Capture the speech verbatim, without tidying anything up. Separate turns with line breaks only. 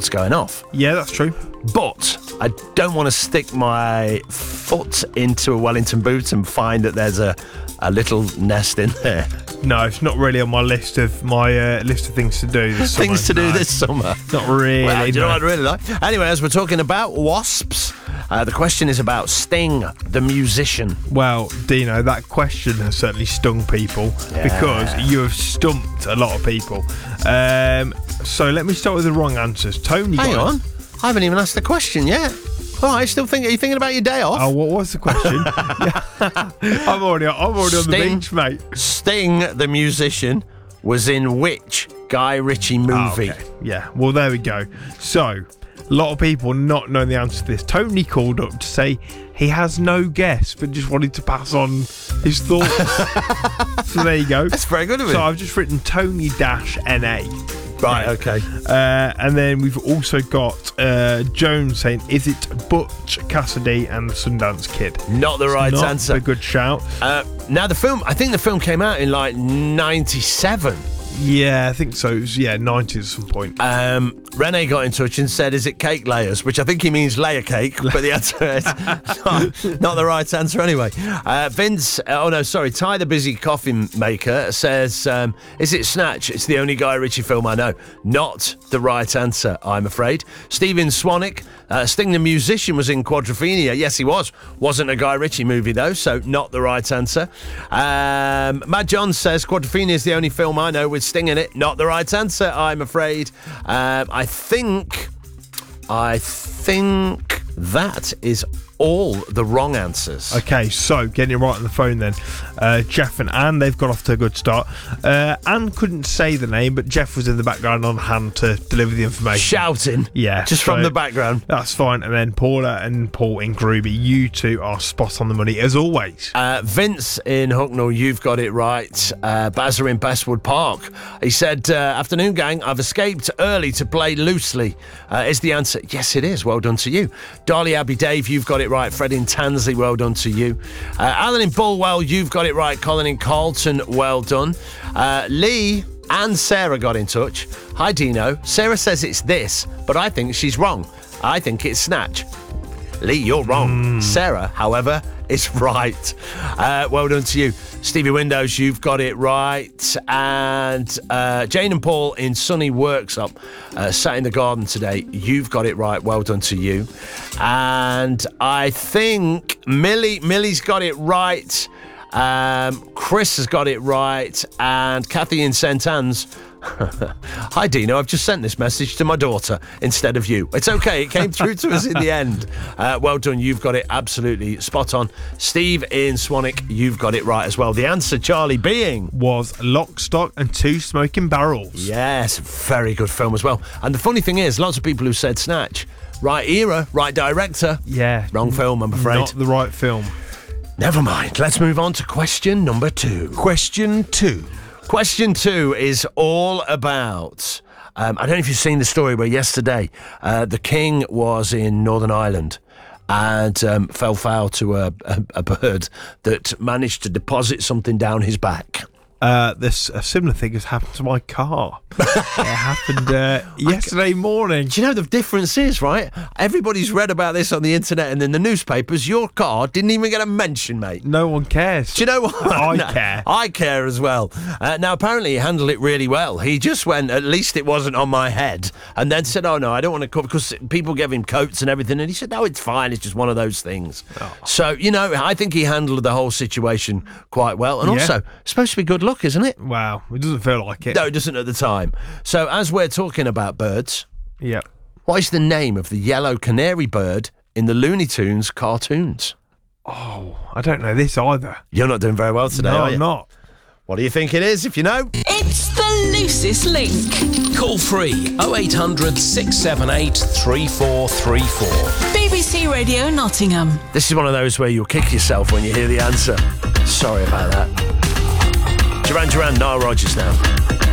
what's going off.
Yeah, that's true.
But I don't want to stick my foot into a Wellington boot and find that there's a, a little nest in there.
No, it's not really on my list of my uh, list of things to do this summer.
Things to do
no.
this summer.
Not really.
Well, do you know
no.
what I'd really like? Anyway, as we're talking about wasps, uh, the question is about Sting, the musician.
Well, Dino, that question has certainly stung people
Yeah.
because you have stumped a lot of people. Um, so let me start with the wrong answers. Tony,
Hang
got
on, I haven't even asked the question yet. All right, still think? Are you thinking about your day off?
Oh, what was the question? Yeah. I'm already, I'm already on the
Sting.
beach, mate.
Sting, the musician, was in which Guy Ritchie movie?
Oh, okay. Yeah, well, there we go. So, a lot of people not knowing the answer to this. Tony called up to say he has no guess, but just wanted to pass on his thoughts. So there you go.
That's very good of him.
So I've just written Tony dash N A.
Right, okay.
Uh, and then we've also got uh, Jones saying, is it Butch Cassidy and the Sundance Kid?
Not the right
Not
answer.
a good shout.
Uh, now, the film, I think the film came out in like ninety-seven.
Yeah, I think so. It was, yeah, nineties at some point.
Um, Renee got in touch and said, is it cake layers? Which I think he means layer cake, but the answer is not, not the right answer anyway. Uh, Vince, oh no, sorry, Ty the Busy Coffee Maker says, um, is it Snatch? It's the only Guy Ritchie film I know. Not the right answer, I'm afraid. Stephen Swanick, uh, Sting the Musician was in Quadrophenia. Yes, he was. Wasn't a Guy Ritchie movie though, so not the right answer. Um, Matt John says, Quadrophenia is the only film I know with Sting in it. Not the right answer, I'm afraid. Um, I think, I think that is all the wrong answers.
Okay, so getting it right on the phone then. Uh, Jeff and Anne, they've got off to a good start. Uh, Anne couldn't say the name, but Jeff was in the background on hand to deliver the information.
Shouting.
Yeah.
Just
so
from the background.
That's fine. And then Paula and Paul in Groovy, you two are spot on the money as always.
Uh, Vince in Hucknall, you've got it right. Uh, Bazza in Bestwood Park. He said, uh, afternoon gang, I've escaped early to play loosely. Uh, is the answer? Yes, it is. Well done to you. Darley Abbey Dave, you've got it right. Fred in Tansley, well done to you. Uh, Alan in Bulwell, you've got it right. Colin in Carlton, well done. Uh, Lee and Sarah got in touch. Hi, Dino. Sarah says it's this, but I think she's wrong. I think it's Snatch. Lee, you're wrong. Mm. Sarah, however, is right. Uh, well done to you. Stevie Windows, you've got it right. And uh, Jane and Paul in Sunny Worksop, uh, sat in the garden today. You've got it right. Well done to you. And I think Millie, Millie's got it right. Um, Chris has got it right. And Kathy in Saint Anne's. Hi, Dino. I've just sent this message to my daughter instead of you. It's okay. It came through to us in the end. Uh, well done. You've got it absolutely spot on. Steve in Swanwick, you've got it right as well. The answer, Charlie, being...
was Lock, Stock and Two Smoking Barrels.
Yes, very good film as well. And the funny thing is, lots of people who said Snatch, right era, right director.
Yeah.
Wrong film, I'm afraid.
Not the right film.
Never mind. Let's move on to question number two.
Question two.
Question two is all about... Um, I don't know if you've seen the story where yesterday uh, the king was in Northern Ireland and um, fell foul to a, a, a bird that managed to deposit something down his back.
Uh, this a similar thing has happened to my car. It happened uh, yesterday morning.
Do you know the difference is, right? Everybody's read about this on the internet and in the newspapers. Your car didn't even get a mention, mate.
No one cares.
Do you know what?
I
No,
care.
I care as well. Uh, now, apparently he handled it really well. He just went, at least it wasn't on my head, and then said, oh, no, I don't want to cover, because people gave him coats and everything, and he said, no, it's fine. It's just one of those things. Oh. So, you know, I think he handled the whole situation quite well. And
Yeah.
also, it's supposed to be good luck, isn't it?
Wow, it doesn't feel like it.
No, it doesn't at the time. So, as we're talking about birds,
Yeah.
what is the name of the yellow canary bird in the Looney Tunes cartoons?
Oh, I don't know this either.
You're not doing very well today,
no,
are you?
I'm not.
What do you think it is, if you know?
It's the loosest link.
Call free oh eight hundred, six seven eight, three four three four.
B B C Radio Nottingham.
This is one of those where you'll kick yourself when you hear the answer. Sorry about that. Duran Duran, Nile Rodgers now.